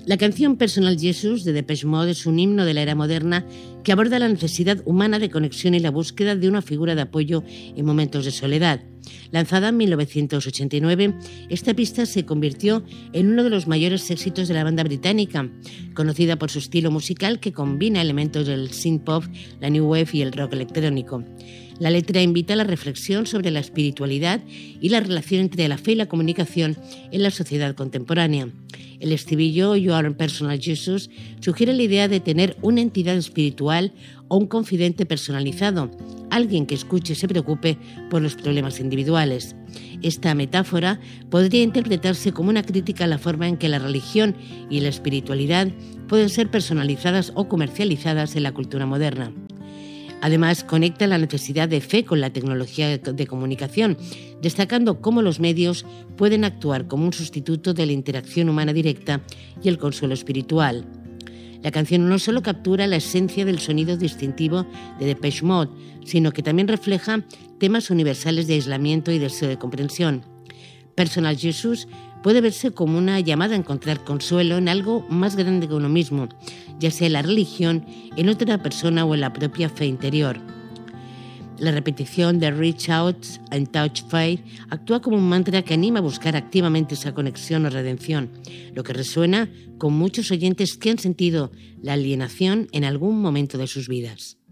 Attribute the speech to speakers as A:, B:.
A: La canción Personal Jesus de Depeche Mode es un himno de la era moderna que aborda la necesidad humana de conexión y la búsqueda de una figura de apoyo en momentos de soledad. Lanzada en 1989, esta pista se convirtió en uno de los mayores éxitos de la banda británica, conocida por su estilo musical que combina elementos del synth-pop, la new wave y el rock electrónico. La letra invita a la reflexión sobre la espiritualidad y la relación entre la fe y la comunicación en la sociedad contemporánea. El estribillo "You are a personal Jesus" sugiere la idea de tener una entidad espiritual o un confidente personalizado, alguien que escuche y se preocupe por los problemas individuales. Esta metáfora podría interpretarse como una crítica a la forma en que la religión y la espiritualidad pueden ser personalizadas o comercializadas en la cultura moderna. Además, conecta la necesidad de fe con la tecnología de comunicación, destacando cómo los medios pueden actuar como un sustituto de la interacción humana directa y el consuelo espiritual. La canción no solo captura la esencia del sonido distintivo de Depeche Mode, sino que también refleja temas universales de aislamiento y deseo de comprensión. Personal Jesus puede verse como una llamada a encontrar consuelo en algo más grande que uno mismo, ya sea en la religión, en otra persona o en la propia fe interior. La repetición de Reach Out and Touch Faith actúa como un mantra que anima a buscar activamente esa conexión o redención, lo que resuena con muchos oyentes que han sentido la alienación en algún momento de sus vidas.